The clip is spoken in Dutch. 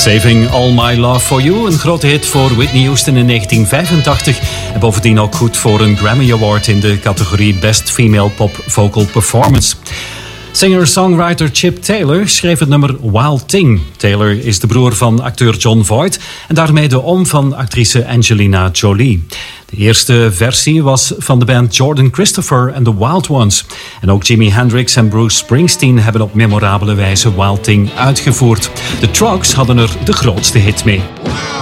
Saving All My Love For You, een grote hit voor Whitney Houston in 1985. En bovendien ook goed voor een Grammy Award in de categorie Best Female Pop Vocal Performance. Singer-songwriter Chip Taylor schreef het nummer Wild Thing. Taylor is de broer van acteur Jon Voight en daarmee de oom van actrice Angelina Jolie. De eerste versie was van de band Jordan Christopher and the Wild Ones. En ook Jimi Hendrix en Bruce Springsteen hebben op memorabele wijze Wild Thing uitgevoerd. De Trucks hadden er de grootste hit mee.